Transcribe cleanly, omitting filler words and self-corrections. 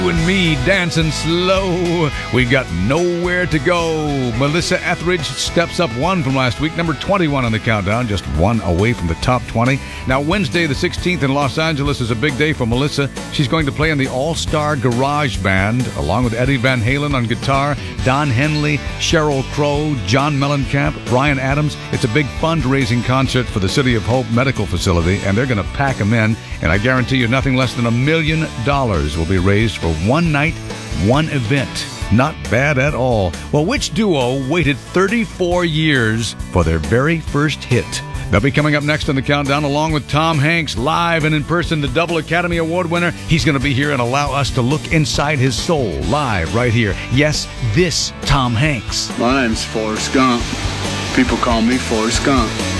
and me dancing slow. We got nowhere to go. Melissa Etheridge steps up one from last week, number 21 on the countdown, just one away from the top 20. Now, Wednesday the 16th in Los Angeles is a big day for Melissa. She's going to play in the All-Star Garage Band, along with Eddie Van Halen on guitar, Don Henley, Sheryl Crow, John Mellencamp, Bryan Adams. It's a big fundraising concert for the City of Hope Medical Facility, and they're going to pack them in. And I guarantee you nothing less than $1 million will be raised for one night, one event. Not bad at all. Well, which duo waited 34 years for their very first hit? They'll be coming up next on the countdown, along with Tom Hanks, live and in person, the double Academy Award winner. He's going to be here and allow us to look inside his soul, live right here. Yes, this Tom Hanks. My name's Forrest Gump. People call me Forrest Gump.